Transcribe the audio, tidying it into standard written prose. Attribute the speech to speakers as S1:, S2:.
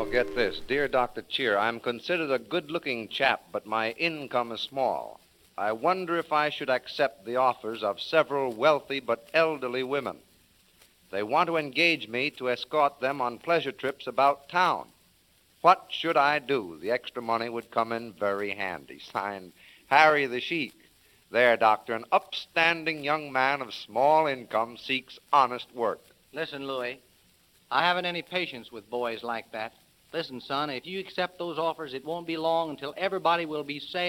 S1: get this. Dear Dr. Cheer, I'm considered a good-looking chap, but my income is small. I wonder if I should accept the offers of several wealthy but elderly women. They want to engage me to escort them on pleasure trips about town. What should I do? The extra money would come in very handy. Signed, Harry the Sheik. There, Doctor, an upstanding young man of small income seeks honest work.
S2: Listen, Louis, I haven't any patience with boys like that. Listen, son, if you accept those offers, it won't be long until everybody will be saying